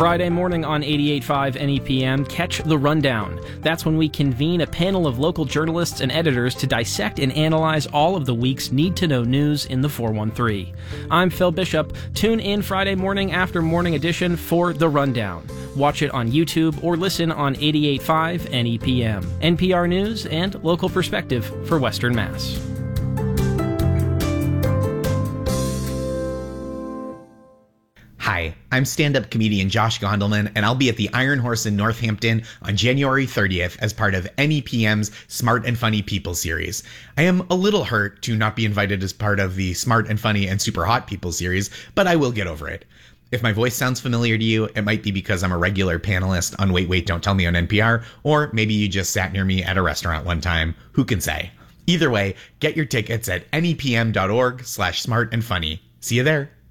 Friday morning on 88.5 NEPM, catch The Rundown. That's when we convene a panel of local journalists and editors to dissect and analyze all of the week's need-to-know news in the 413. I'm Phil Bishop. Tune in Friday morning after Morning Edition for The Rundown. Watch it on YouTube or listen on 88.5 NEPM. NPR News and local perspective for Western Mass. Hi, I'm stand-up comedian Josh Gondelman, and I'll be at the Iron Horse in Northampton on January 30th as part of NEPM's Smart and Funny People series. I am a little hurt to not be invited as part of the Smart and Funny and Super Hot People series, but I will get over it. If my voice sounds familiar to you, it might be because I'm a regular panelist on Wait, Wait, Don't Tell Me on NPR, or maybe you just sat near me at a restaurant one time. Who can say? Either way, get your tickets at nepm.org/smartandfunny. See you there.